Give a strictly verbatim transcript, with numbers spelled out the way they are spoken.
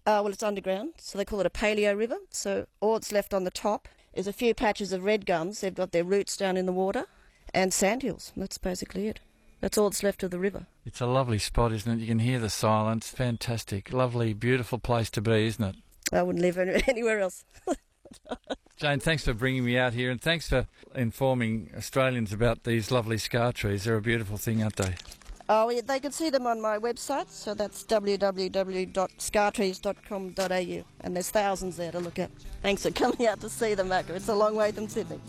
Uh, well, it's underground, so they call it a paleo river. So all that's left on the top is a few patches of red gums. They've got their roots down in the water, and sandhills. That's basically it. That's all that's left of the river. It's a lovely spot, isn't it? You can hear the silence. Fantastic. Lovely, beautiful place to be, isn't it? I wouldn't live anywhere else. Jane, thanks for bringing me out here, and thanks for informing Australians about these lovely scar trees. They're a beautiful thing, aren't they? Oh, yeah, they can see them on my website, so that's w w w dot scar trees dot com dot a u, and there's thousands there to look at. Thanks for coming out to see them, Macca. It's a long way from Sydney.